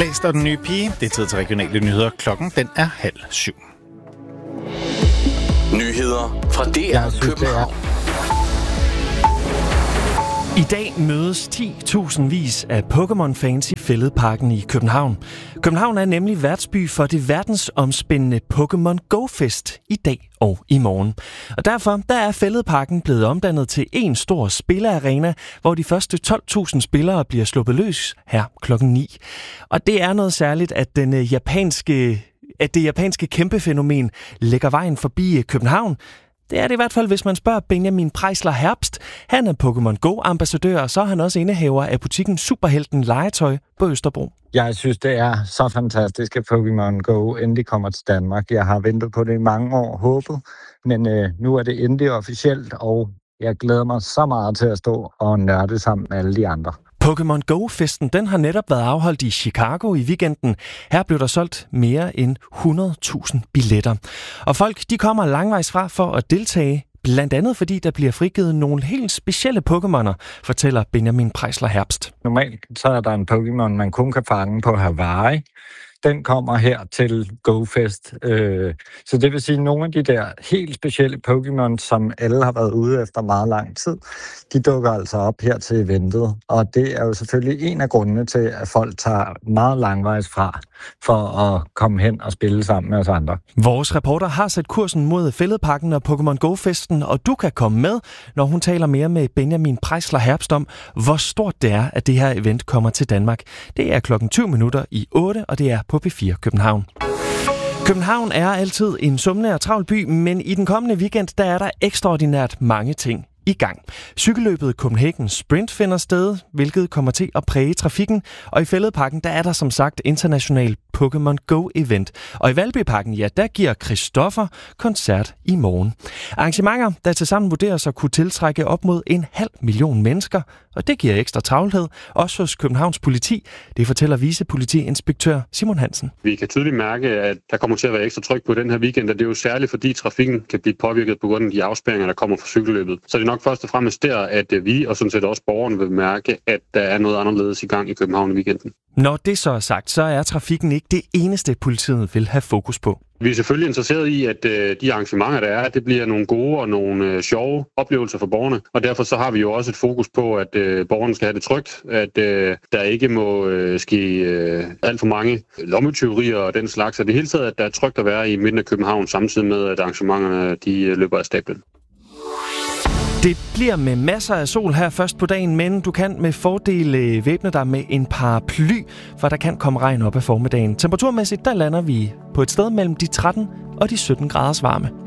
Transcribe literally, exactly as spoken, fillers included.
Blæst og den nye pige. Det er tid til regionale nyheder. Klokken den er halv syv. Nyheder fra D R København. I dag mødes ti tusind vis af Pokémon-fans i Fælledparken i København. København er nemlig værtsby for det verdensomspændende Pokémon Go-fest i dag og i morgen. Og derfor der er Fælledparken blevet omdannet til en stor spillearena, hvor de første tolv tusind spillere bliver sluppet løs her klokken ni. Og det er noget særligt, at den japanske, at det japanske kæmpefænomen lægger vejen forbi København. Det er det i hvert fald, hvis man spørger Benjamin Preisler Herbst. Han er Pokémon Go-ambassadør, og så er han også indehaver af butikken Superhelten Legetøj på Østerbro. Jeg synes, det er så fantastisk, at Pokémon Go endelig kommer til Danmark. Jeg har ventet på det i mange år, håbet, men øh, nu er det endelig officielt, og jeg glæder mig så meget til at stå og nørde sammen med alle de andre. Pokémon Go-festen den har netop været afholdt i Chicago i weekenden. Her blev der solgt mere end hundrede tusind billetter. Og folk de kommer langvejs fra for at deltage, blandt andet fordi der bliver frigivet nogle helt specielle Pokémoner, fortæller Benjamin Preisler Herbst. Normalt så er der en Pokémon, man kun kan fange på Hawaii. Den kommer her til GoFest. Øh, så det vil sige, at nogle af de der helt specielle Pokémon, som alle har været ude efter meget lang tid, de dukker altså op her til eventet. Og det er jo selvfølgelig en af grundene til, at folk tager meget langvejs fra for at komme hen og spille sammen med os andre. Vores reporter har sat kursen mod Fælledparken og Pokémon Go-festen, og du kan komme med, når hun taler mere med Benjamin Preisler Herbst om, hvor stort det er, at det her event kommer til Danmark. Det er klokken tyve minutter i otte, og det er på P fire København. København er altid en summende og travl by, men i den kommende weekend, der er der ekstraordinært mange ting i gang. Cykelløbet Copenhagen Sprint finder sted, hvilket kommer til at præge trafikken, og i Fælledparken, der er der som sagt international Pokémon Go-event. Og i Valbyparken, ja, der giver Christoffer koncert i morgen. Arrangementer, der tilsammen vurderes at kunne tiltrække op mod en halv million mennesker, og det giver ekstra travlhed, også hos Københavns politi. Det fortæller vicepolitiinspektør Simon Hansen. Vi kan tydeligt mærke, at der kommer til at være ekstra tryk på den her weekend, og det er jo særligt, fordi trafikken kan blive påvirket på grund af de afspærringer, der kommer fra cykelløbet. Så det er nok først og fremmest der, at vi og sådan set også borgerne vil mærke, at der er noget anderledes i gang i København i weekenden. Når det så er sagt, så er trafikken ikke det eneste, politiet vil have fokus på. Vi er selvfølgelig interesseret i, at øh, de arrangementer, der er, det bliver nogle gode og nogle øh, sjove oplevelser for borgerne. Og derfor så har vi jo også et fokus på, at øh, borgerne skal have det trygt, at øh, der ikke må øh, ske øh, alt for mange lommetyverier og den slags. Og det hele taget, at der er trygt at være i midten af København, samtidig med, at arrangementerne de øh, løber af stablen. Det bliver med masser af sol her først på dagen, men du kan med fordel væbne dig med en paraply, for der kan komme regn op af formiddagen. Temperaturmæssigt, der lander vi på et sted mellem de tretten og de sytten graders varme.